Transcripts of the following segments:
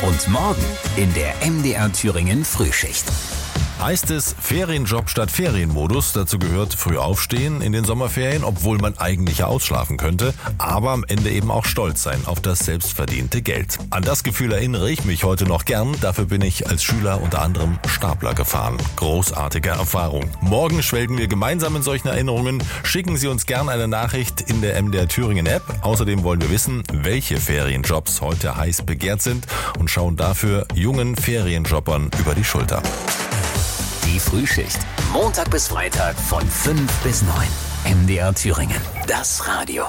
Und morgen in der MDR Thüringen Frühschicht. Heißt es Ferienjob statt Ferienmodus? Dazu gehört früh aufstehen in den Sommerferien, obwohl man eigentlich ja ausschlafen könnte, aber am Ende eben auch stolz sein auf das selbstverdiente Geld. An das Gefühl erinnere ich mich heute noch gern. Dafür bin ich als Schüler unter anderem Stapler gefahren. Großartige Erfahrung. Morgen schwelgen wir gemeinsam in solchen Erinnerungen. Schicken Sie uns gern eine Nachricht in der MDR Thüringen App. Außerdem wollen wir wissen, welche Ferienjobs heute heiß begehrt sind und schauen dafür jungen Ferienjobbern über die Schulter. Die Frühschicht. Montag bis Freitag von 5 bis 9. MDR Thüringen. Das Radio.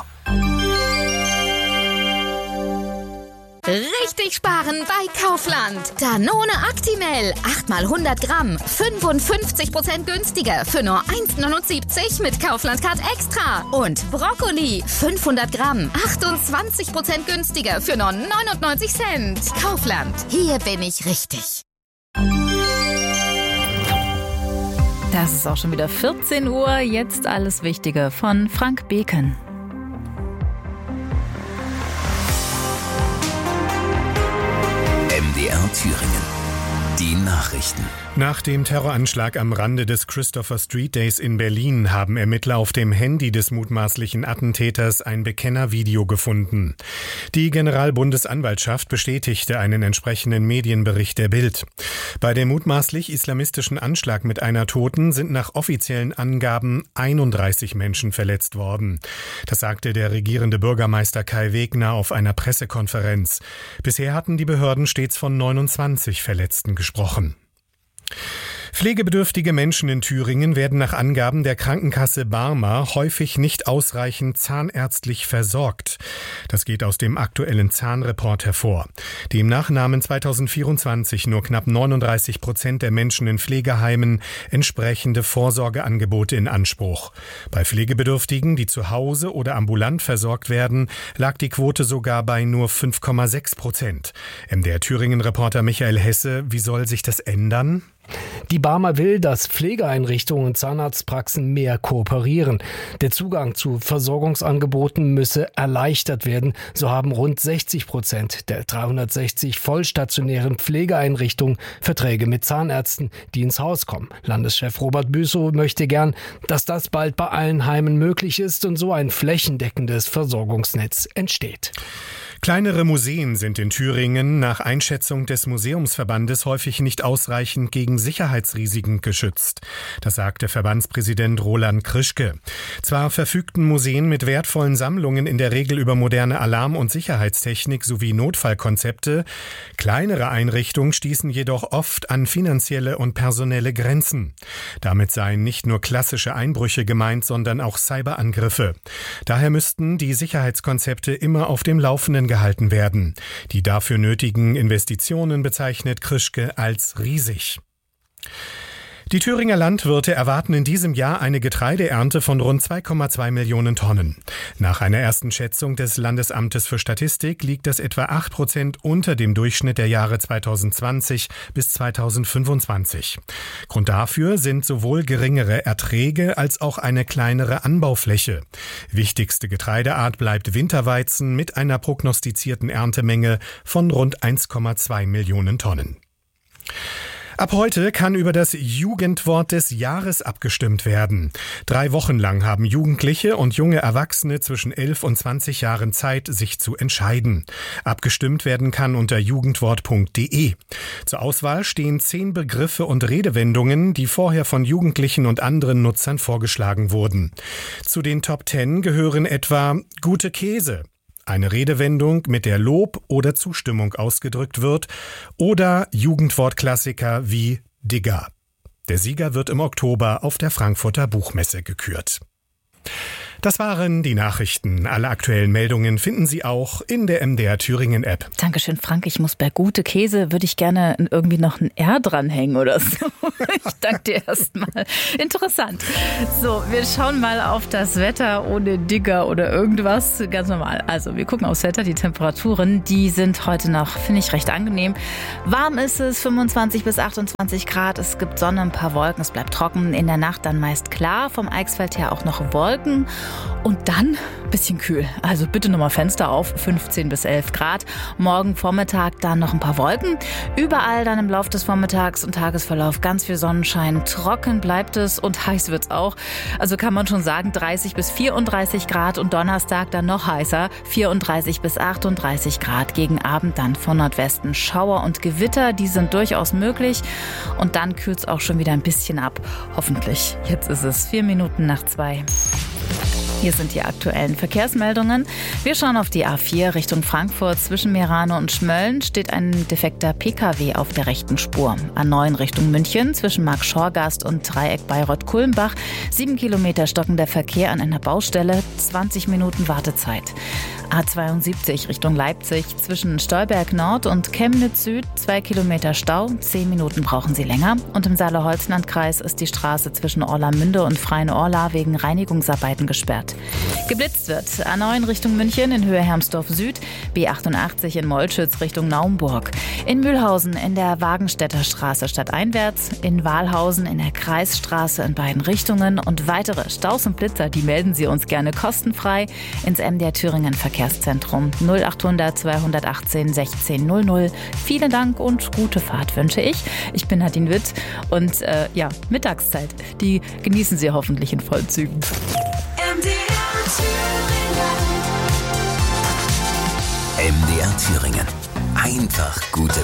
Richtig sparen bei Kaufland. Danone Actimel. 8 mal 100 Gramm. 55% günstiger. Für nur 1,79 mit Kaufland Card Extra. Und Brokkoli. 500 Gramm. 28% günstiger. Für nur 99 Cent. Kaufland. Hier bin ich richtig. Das ist auch schon wieder 14 Uhr. Jetzt alles Wichtige von Frank Beken. MDR Thüringen. Die Nachrichten. Nach dem Terroranschlag am Rande des Christopher Street Days in Berlin haben Ermittler auf dem Handy des mutmaßlichen Attentäters ein Bekennervideo gefunden. Die Generalbundesanwaltschaft bestätigte einen entsprechenden Medienbericht der Bild. Bei dem mutmaßlich islamistischen Anschlag mit einer Toten sind nach offiziellen Angaben 31 Menschen verletzt worden. Das sagte der regierende Bürgermeister Kai Wegner auf einer Pressekonferenz. Bisher hatten die Behörden stets von 29 Verletzten gesprochen. Pflegebedürftige Menschen in Thüringen werden nach Angaben der Krankenkasse Barmer häufig nicht ausreichend zahnärztlich versorgt. Das geht aus dem aktuellen Zahnreport hervor. Demnach nahmen 2024 nur knapp 39% der Menschen in Pflegeheimen entsprechende Vorsorgeangebote in Anspruch. Bei Pflegebedürftigen, die zu Hause oder ambulant versorgt werden, lag die Quote sogar bei nur 5,6%. MDR Thüringen-Reporter Michael Hesse, wie soll sich das ändern? Die Barmer will, dass Pflegeeinrichtungen und Zahnarztpraxen mehr kooperieren. Der Zugang zu Versorgungsangeboten müsse erleichtert werden. So haben rund 60% der 360 vollstationären Pflegeeinrichtungen Verträge mit Zahnärzten, die ins Haus kommen. Landeschef Robert Büsow möchte gern, dass das bald bei allen Heimen möglich ist und so ein flächendeckendes Versorgungsnetz entsteht. Kleinere Museen sind in Thüringen nach Einschätzung des Museumsverbandes häufig nicht ausreichend gegen Sicherheitsrisiken geschützt. Das sagte Verbandspräsident Roland Krischke. Zwar verfügten Museen mit wertvollen Sammlungen in der Regel über moderne Alarm- und Sicherheitstechnik sowie Notfallkonzepte. Kleinere Einrichtungen stießen jedoch oft an finanzielle und personelle Grenzen. Damit seien nicht nur klassische Einbrüche gemeint, sondern auch Cyberangriffe. Daher müssten die Sicherheitskonzepte immer auf dem Laufenden gehalten werden. Die dafür nötigen Investitionen bezeichnet Krischke als riesig. Die Thüringer Landwirte erwarten in diesem Jahr eine Getreideernte von rund 2,2 Millionen Tonnen. Nach einer ersten Schätzung des Landesamtes für Statistik liegt das etwa 8% unter dem Durchschnitt der Jahre 2020 bis 2025. Grund dafür sind sowohl geringere Erträge als auch eine kleinere Anbaufläche. Wichtigste Getreideart bleibt Winterweizen mit einer prognostizierten Erntemenge von rund 1,2 Millionen Tonnen. Ab heute kann über das Jugendwort des Jahres abgestimmt werden. 3 Wochen lang haben Jugendliche und junge Erwachsene zwischen 11 und 20 Jahren Zeit, sich zu entscheiden. Abgestimmt werden kann unter jugendwort.de. Zur Auswahl stehen 10 Begriffe und Redewendungen, die vorher von Jugendlichen und anderen Nutzern vorgeschlagen wurden. Zu den Top 10 gehören etwa gute Käse, eine Redewendung, mit der Lob oder Zustimmung ausgedrückt wird, oder Jugendwortklassiker wie Digger. Der Sieger wird im Oktober auf der Frankfurter Buchmesse gekürt. Das waren die Nachrichten. Alle aktuellen Meldungen finden Sie auch in der MDR Thüringen App. Dankeschön, Frank. Ich muss bei gute Käse, würde ich gerne irgendwie noch ein R dranhängen oder so. Ich danke dir erstmal. Interessant. So, wir schauen mal auf das Wetter ohne Digger oder irgendwas. Ganz normal. Also, wir gucken aufs Wetter. Die Temperaturen, die sind heute noch, finde ich, recht angenehm. Warm ist es, 25 bis 28 Grad. Es gibt Sonne, ein paar Wolken. Es bleibt trocken. In der Nacht dann meist klar. Vom Eichsfeld her auch noch Wolken. Und dann ein bisschen kühl. Also bitte nochmal Fenster auf, 15 bis 11 Grad. Morgen Vormittag dann noch ein paar Wolken. Überall dann im Laufe des Vormittags und Tagesverlauf ganz viel Sonnenschein. Trocken bleibt es und heiß wird's auch. Also kann man schon sagen 30 bis 34 Grad und Donnerstag dann noch heißer. 34 bis 38 Grad. Gegen Abend dann von Nordwesten Schauer und Gewitter. Die sind durchaus möglich. Und dann kühlt es auch schon wieder ein bisschen ab. Hoffentlich. Jetzt ist es 2:04. Hier sind die aktuellen Verkehrsmeldungen. Wir schauen auf die A4 Richtung Frankfurt. Zwischen Meerane und Schmölln steht ein defekter PKW auf der rechten Spur. A9 Richtung München zwischen Markt-Schorgast und Dreieck Bayreuth-Kulmbach. 7 Kilometer stockender Verkehr an einer Baustelle, 20 Minuten Wartezeit. A72 Richtung Leipzig zwischen Stolberg Nord und Chemnitz Süd 2 Kilometer Stau, 10 Minuten brauchen Sie länger. Und im Saale-Holzland-Kreis ist die Straße zwischen Orlamünde und Freien-Orla wegen Reinigungsarbeiten gesperrt. Geblitzt wird A9 Richtung München in Höhe Hermsdorf Süd, B88 in Molschütz Richtung Naumburg, in Mühlhausen in der Wagenstädter Straße stadteinwärts, in Wahlhausen in der Kreisstraße in beiden Richtungen und weitere Staus und Blitzer, die melden Sie uns gerne kostenfrei ins MDR Thüringen Verkehrszentrum 0800 218 16 00. Vielen Dank und gute Fahrt wünsche ich. Ich bin Nadine Witt und Mittagszeit, die genießen Sie hoffentlich in vollen Zügen. MDR Thüringen. Einfach gute